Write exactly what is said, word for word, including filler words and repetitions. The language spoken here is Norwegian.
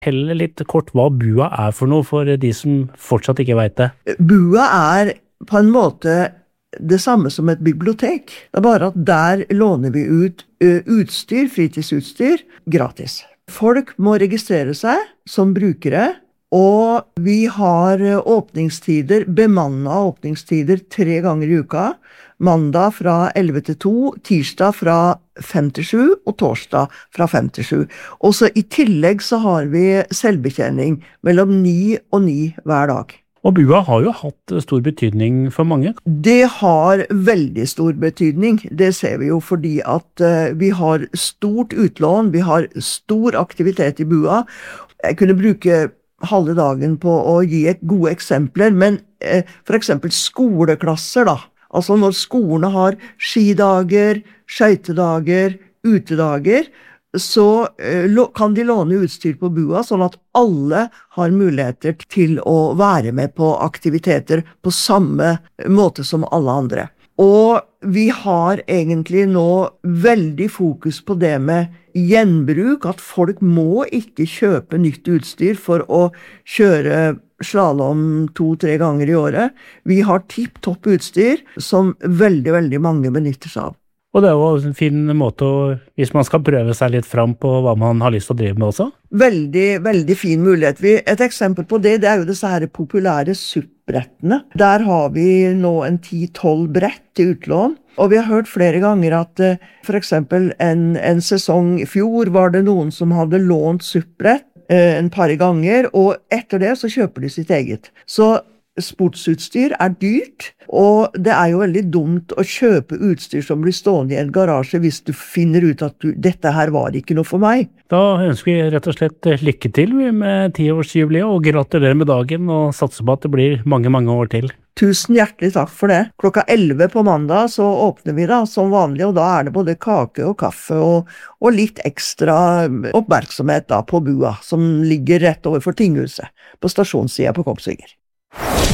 Heller litt kort hva BUA er for noe for de som fortsatt ikke vet det. BUA er på en måte det samme som et bibliotek. Det er bare at der låner vi ut utstyr, fritidsutstyr, gratis. Folk må registrere seg som brukere, og vi har åpningstider, bemannet åpningstider tre ganger i uka. Mandag fra elleve til to, tirsdag fra fem til sju, og torsdag fra fem til sju. Og så i tillegg så har vi selvbetjening mellom ni og ni hver dag. Og BUA har jo hatt stor betydning for mange. Det har veldig stor betydning. Det ser vi jo fordi at uh, vi har stort utlån, vi har stor aktivitet i BUA. Jeg kunne bruke halve dagen på å gi et gode eksempler, men uh, for eksempel skoleklasser da. Altså når skolene har skidager, skøytedager, utedager, så uh, kan de låne utstyr på BUA, sånn at alle har muligheter til å være med på aktiviteter på samme måte som alle andre. Og vi har egentlig nå veldig fokus på det med gjenbruk, at folk må ikke kjøpe nytt utstyr for å kjøre slalom to-tre ganger i året. Vi har tipp-topp utstyr som veldig, veldig mange benytter seg av. Og det er jo en fin måte å, hvis man skal prøve seg litt fram på hva man har lyst til å drive med også. Veldig, veldig fin mulighet. Vi, et eksempel på det, det er jo disse her populære SUP-brettene. Der har vi nå en ti-tolv brett til utlån. Og vi har hørt flere ganger at for eksempel en, en sesong i fjor var det noen som hadde lånt SUP-brett eh, en par ganger, og etter det så kjøper de sitt eget. Så sportsutstyr er dyrt, og det er jo veldig dumt å kjøpe utstyr som blir stående i en garasje hvis du finner ut at du, dette her var ikke noe for meg. Da ønsker vi rett og slett lykke til med tiårsjubileet, og gratulerer med dagen, og satser på at det blir mange, mange år til. Tusen hjertelig takk for det. Klokka elleve på mandag så åpner vi da som vanlig, og da er det både kake og kaffe og, og litt ekstra oppmerksomhet da på BUA, som ligger rett overfor tinghuset på stasjonssiden på Kongsvinger.